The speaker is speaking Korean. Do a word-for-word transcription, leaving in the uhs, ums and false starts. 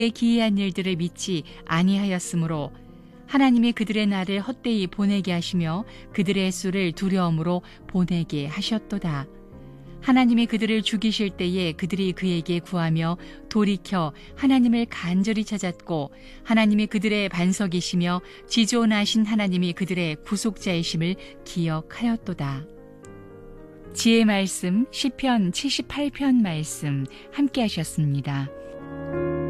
기이한 일들을 믿지 아니하였으므로 하나님이 그들의 날을 헛되이 보내게 하시며 그들의 수를 두려움으로 보내게 하셨도다. 하나님이 그들을 죽이실 때에 그들이 그에게 구하며 돌이켜 하나님을 간절히 찾았고 하나님이 그들의 반석이시며 지존하신 하나님이 그들의 구속자이심을 기억하였도다. 지혜 말씀 시편 칠십팔 편 말씀 함께 하셨습니다.